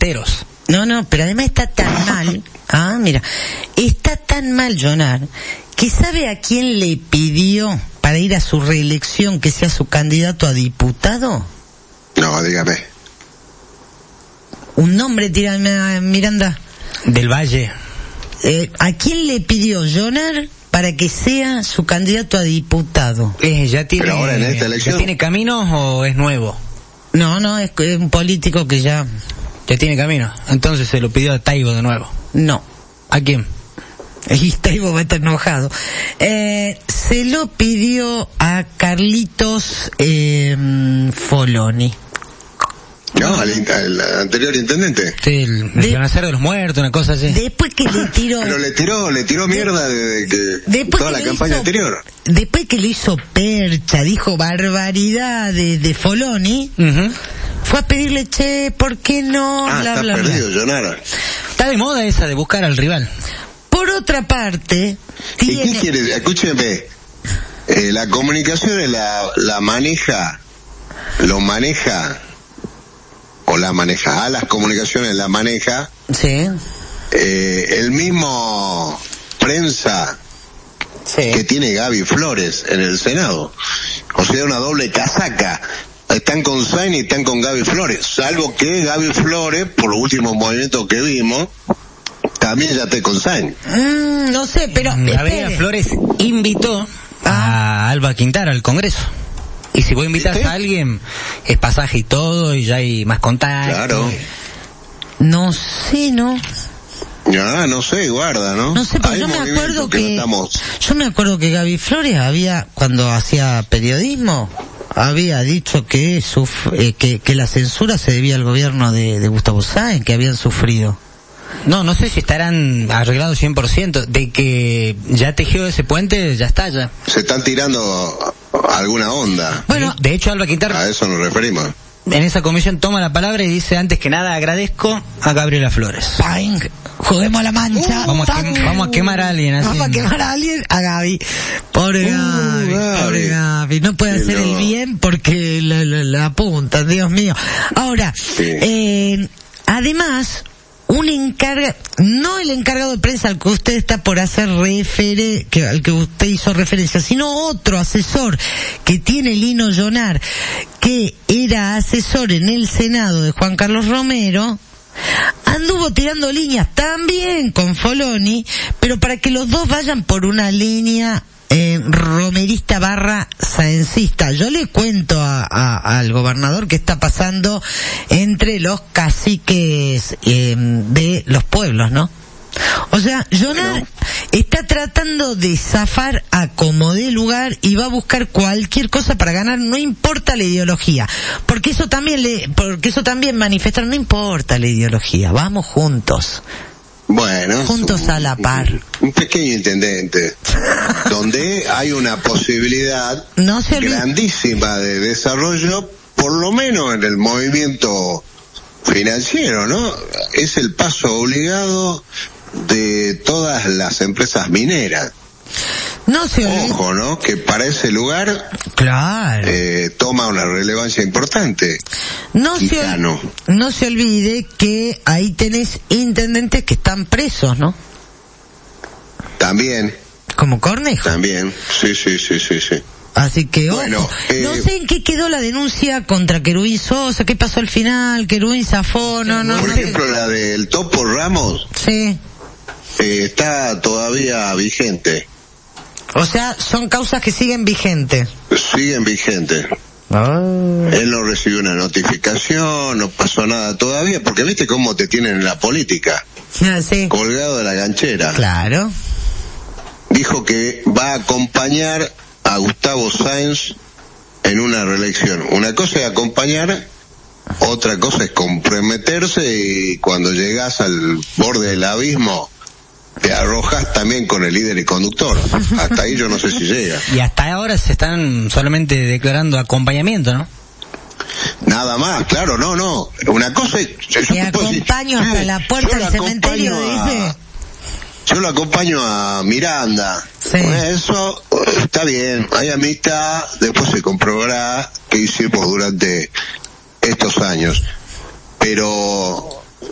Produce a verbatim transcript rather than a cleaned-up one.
enteros. No, no, pero además está tan mal, ah, mira, está tan mal Jonar, que sabe a quién le pidió para ir a su reelección que sea su candidato a diputado. No, dígame. Un nombre, tírame, Miranda. Del Valle. Eh, ¿A quién le pidió Jonar para que sea su candidato a diputado? Eh, ¿ya tiene, Pero ahora en esta elección, ¿ya tiene caminos o es nuevo? No, no, es, es un político que ya... Ya tiene camino. Entonces se lo pidió a Taibo de nuevo. No. ¿A quién? Y Taibo va a estar enojado. Eh, se lo pidió a Carlitos eh, Foloni. No, al, al anterior intendente. Sí, el, De- el renacer de los muertos, una cosa así. Después que le tiró... Pero le tiró, le tiró mierda de, de, de Después toda que la le campaña hizo- anterior. Después que le hizo percha, dijo barbaridades de Foloni, Uh-huh. fue a pedirle, che, ¿por qué no? Ah, bla, está bla, bla. perdido, Jonara. Está de moda esa de buscar al rival. Por otra parte, ¿Y tiene... qué quiere? Escúcheme, eh, la comunicación la, la maneja, lo maneja, o la maneja, a las comunicaciones la maneja, Sí, eh, el mismo prensa sí. que tiene Gaby Flores en el Senado. O sea, una doble casaca. Están con Sainz y están con Gaby Flores. Salvo que Gaby Flores, por los últimos movimientos que vimos, también ya esté con Sainz. Mm, no sé, pero... Gabriela espere. Flores invitó Ah. a Alba Quintana al Congreso. Y si vos invitas ¿Viste? a alguien, es pasaje y todo, y ya hay más contacto. Claro. No sé, ¿no? Ya, no sé, guarda, ¿no? No sé, pero Hay yo me movimientos acuerdo no que... estamos... Yo me acuerdo que Gaby Flores había, cuando hacía periodismo, había dicho que, suf- eh, que que la censura se debía al gobierno de, de Gustavo Sáenz, que habían sufrido. No, no sé si estarán arreglados cien por ciento. De que ya tejió ese puente, ya está, ya. Se están tirando alguna onda. Bueno, De hecho, Alba Quintana A eso nos referimos. en esa comisión toma la palabra y dice, antes que nada, agradezco a Gabriela Flores. ¡pang! Juguemos a la mancha. Vamos a, ¡pang! quem- vamos a quemar a alguien así. Vamos a quemar a alguien, a Gaby. Pobre Uh, Gaby, Gaby. pobre Gaby. No puede Qué hacer el loco. bien porque la, la, la apuntan, Dios mío. Ahora, Sí. eh, además, un encarga, no el encargado de prensa al que usted está por hacer refere, que, al que usted hizo referencia, sino otro asesor que tiene Lino Jonar, que era asesor en el Senado de Juan Carlos Romero, anduvo tirando líneas también con Foloni, pero para que los dos vayan por una línea eh, romerista barra saencista. Yo le cuento a, a, al gobernador qué está pasando entre los caciques eh, de los pueblos, ¿no? O sea, Jonar Bueno. está tratando de zafar a como dé lugar y va a buscar cualquier cosa para ganar, no importa la ideología, porque eso también le, porque eso también manifestaron, no importa la ideología, vamos juntos. Bueno, Juntos es un- a la par. Un pequeño intendente, donde hay una posibilidad No se olvide. grandísima de desarrollo, por lo menos en el movimiento financiero, ¿no? Es el paso obligado de todas las empresas mineras. No se olvide. Ojo, ¿no? Que para ese lugar Claro. eh, toma una relevancia importante. No se, ol- Quijano. no se olvide que ahí tenés intendentes que están presos, ¿no? También, Como Cornejo. también. Sí, sí, sí, sí, sí. Así que, ojo, Bueno, eh, no sé en qué quedó la denuncia contra Querubín Sosa, qué pasó al final, Querubín zafó, no, no, Por no sé. ejemplo, la del Topo Ramos Sí. eh, está todavía vigente. O sea, son causas que siguen vigentes. Siguen vigentes. Ah. Él no recibió una notificación, no pasó nada todavía, porque viste cómo te tienen en la política, Ah, sí. colgado de la ganchera. Claro. Dijo que va a acompañar a Gustavo Sáenz en una reelección. Una cosa es acompañar, otra cosa es comprometerse, y cuando llegas al borde del abismo te arrojas también con el líder y conductor. Hasta ahí yo no sé si llega. Y hasta ahora se están solamente declarando acompañamiento, ¿no? Nada más, claro, no, no. Una cosa es... yo Te te puedo decir, acompaño hasta sí, la puerta yo del lo cementerio, acompaño a- dice. Yo lo acompaño a Miranda. Sí. Eso eh, está bien, hay amistad, después se comprobará qué hicimos durante estos años. Pero